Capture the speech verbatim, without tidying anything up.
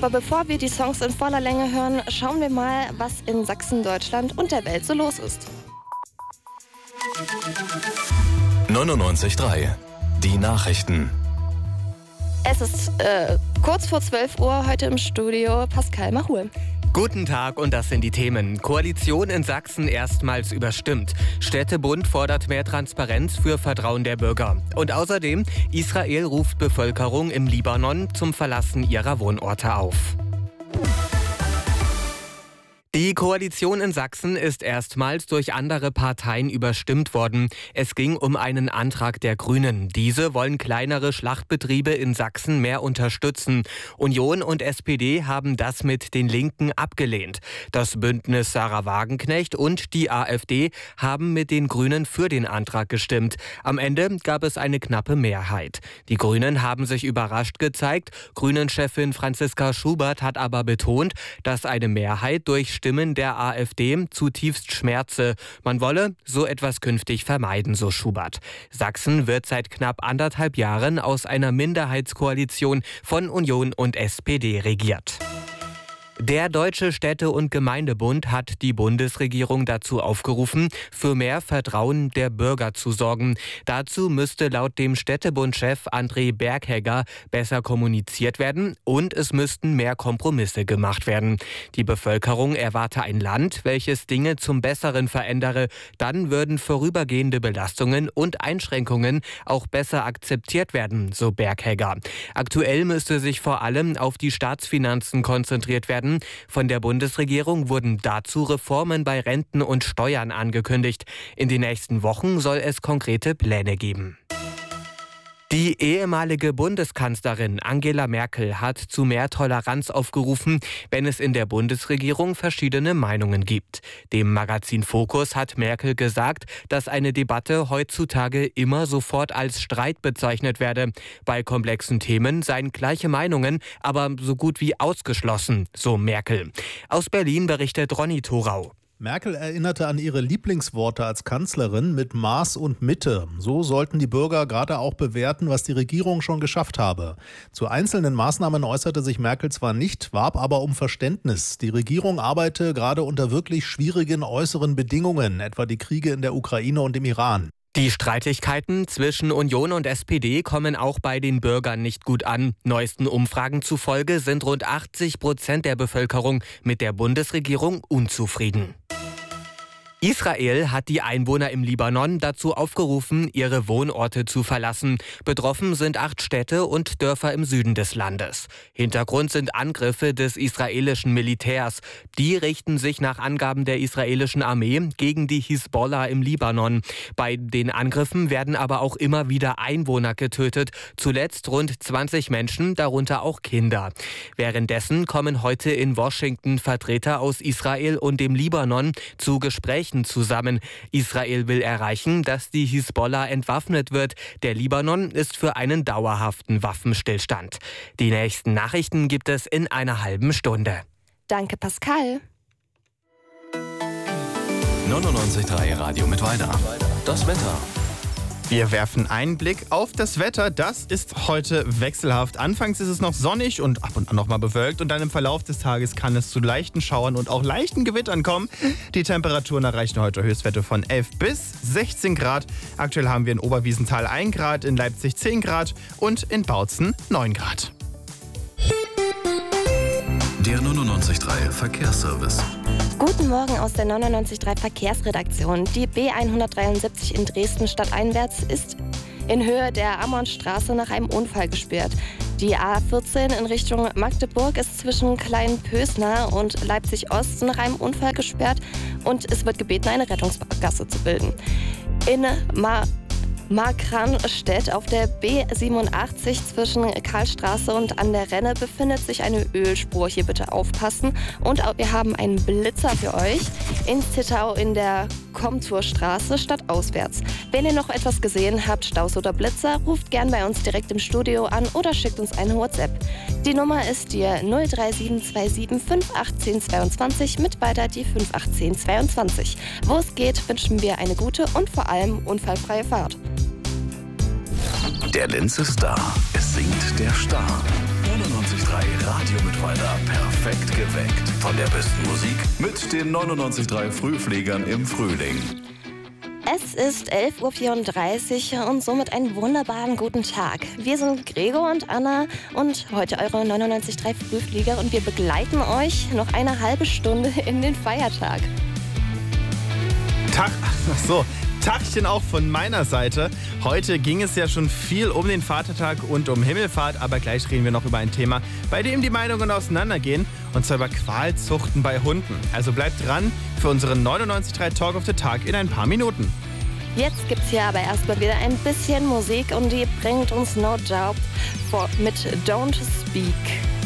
Aber bevor wir die Songs in voller Länge hören, schauen wir mal, was in Sachsen, Deutschland und der Welt so los ist. neunundneunzig Komma drei. Die Nachrichten. Es ist äh, kurz vor zwölf Uhr, heute im Studio Pascal Mahul. Guten Tag und das sind die Themen. Koalition in Sachsen erstmals überstimmt. Städtebund fordert mehr Transparenz für Vertrauen der Bürger. Und außerdem, Israel ruft Bevölkerung im Libanon zum Verlassen ihrer Wohnorte auf. Die Koalition in Sachsen ist erstmals durch andere Parteien überstimmt worden. Es ging um einen Antrag der Grünen. Diese wollen kleinere Schlachtbetriebe in Sachsen mehr unterstützen. Union und S P D haben das mit den Linken abgelehnt. Das Bündnis Sarah Wagenknecht und die AfD haben mit den Grünen für den Antrag gestimmt. Am Ende gab es eine knappe Mehrheit. Die Grünen haben sich überrascht gezeigt. Grünen-Chefin Franziska Schubert hat aber betont, dass eine Mehrheit durch Stimmen der AfD zutiefst schmerze. Man wolle so etwas künftig vermeiden, so Schubert. Sachsen wird seit knapp anderthalb Jahren aus einer Minderheitskoalition von Union und S P D regiert. Der Deutsche Städte- und Gemeindebund hat die Bundesregierung dazu aufgerufen, für mehr Vertrauen der Bürger zu sorgen. Dazu müsste laut dem Städtebundchef André Berghegger besser kommuniziert werden und es müssten mehr Kompromisse gemacht werden. Die Bevölkerung erwarte ein Land, welches Dinge zum Besseren verändere. Dann würden vorübergehende Belastungen und Einschränkungen auch besser akzeptiert werden, so Berghegger. Aktuell müsste sich vor allem auf die Staatsfinanzen konzentriert werden. Von der Bundesregierung wurden dazu Reformen bei Renten und Steuern angekündigt. In den nächsten Wochen soll es konkrete Pläne geben. Die ehemalige Bundeskanzlerin Angela Merkel hat zu mehr Toleranz aufgerufen, wenn es in der Bundesregierung verschiedene Meinungen gibt. Dem Magazin Focus hat Merkel gesagt, dass eine Debatte heutzutage immer sofort als Streit bezeichnet werde. Bei komplexen Themen seien gleiche Meinungen aber so gut wie ausgeschlossen, so Merkel. Aus Berlin berichtet Ronny Thorau. Merkel erinnerte an ihre Lieblingsworte als Kanzlerin mit Maß und Mitte. So sollten die Bürger gerade auch bewerten, was die Regierung schon geschafft habe. Zu einzelnen Maßnahmen äußerte sich Merkel zwar nicht, warb aber um Verständnis. Die Regierung arbeite gerade unter wirklich schwierigen äußeren Bedingungen, etwa die Kriege in der Ukraine und im Iran. Die Streitigkeiten zwischen Union und S P D kommen auch bei den Bürgern nicht gut an. Neuesten Umfragen zufolge sind rund achtzig Prozent der Bevölkerung mit der Bundesregierung unzufrieden. Israel hat die Einwohner im Libanon dazu aufgerufen, ihre Wohnorte zu verlassen. Betroffen sind acht Städte und Dörfer im Süden des Landes. Hintergrund sind Angriffe des israelischen Militärs. Die richten sich nach Angaben der israelischen Armee gegen die Hisbollah im Libanon. Bei den Angriffen werden aber auch immer wieder Einwohner getötet. Zuletzt rund zwanzig Menschen, darunter auch Kinder. Währenddessen kommen heute in Washington Vertreter aus Israel und dem Libanon zu Gesprächen zusammen. Israel will erreichen, dass die Hisbollah entwaffnet wird. Der Libanon ist für einen dauerhaften Waffenstillstand. Die nächsten Nachrichten gibt es in einer halben Stunde. Danke, Pascal. neunundneunzig Komma drei Radio mit weiter. Das Wetter. Wir werfen einen Blick auf das Wetter. Das ist heute wechselhaft. Anfangs ist es noch sonnig und ab und an noch mal bewölkt. Und dann im Verlauf des Tages kann es zu leichten Schauern und auch leichten Gewittern kommen. Die Temperaturen erreichen heute Höchstwerte von elf bis sechzehn Grad. Aktuell haben wir in Oberwiesenthal ein Grad, in Leipzig zehn Grad und in Bautzen neun Grad. Der neunundneunzig Komma drei Verkehrsservice. Guten Morgen aus der neunundneunzig Komma drei Verkehrsredaktion. Die B hundertdreiundsiebzig in Dresden stadteinwärts ist in Höhe der Ammonstraße nach einem Unfall gesperrt. Die A vierzehn in Richtung Magdeburg ist zwischen Kleinpösner und Leipzig-Ost nach einem Unfall gesperrt und es wird gebeten, eine Rettungsgasse zu bilden. In Ma Markranstädt auf der B siebenundachtzig zwischen Karlstraße und an der Renne befindet sich eine Ölspur. Hier bitte aufpassen. Und wir haben einen Blitzer für euch in Zittau in der Komturstraße stadtauswärts. Wenn ihr noch etwas gesehen habt, Staus oder Blitzer, ruft gern bei uns direkt im Studio an oder schickt uns eine WhatsApp. Die Nummer ist die null drei sieben zwei sieben fünf eins acht zwei zwei mit weiter die fünf acht zwei zwei. Wo es geht, wünschen wir eine gute und vor allem unfallfreie Fahrt. Der Linz ist da. Es singt der Star. neunundneunzig Komma drei Radio mit weiter. Perfekt geweckt. Von der besten Musik mit den neunundneunzig Komma drei Frühfliegern im Frühling. Es ist elf Uhr vierunddreißig und somit einen wunderbaren guten Tag. Wir sind Gregor und Anna und heute eure neunundneunzig Komma drei Frühflieger und wir begleiten euch noch eine halbe Stunde in den Feiertag. Tag, ach so, Tagchen auch von meiner Seite. Heute ging es ja schon viel um den Vatertag und um Himmelfahrt, aber gleich reden wir noch über ein Thema, bei dem die Meinungen auseinandergehen, und zwar über Qualzuchten bei Hunden. Also bleibt dran für unseren neunundneunzig Komma drei Talk of the Tag in ein paar Minuten. Jetzt gibt's hier aber erstmal wieder ein bisschen Musik und die bringt uns No Doubt vor mit Don't Speak.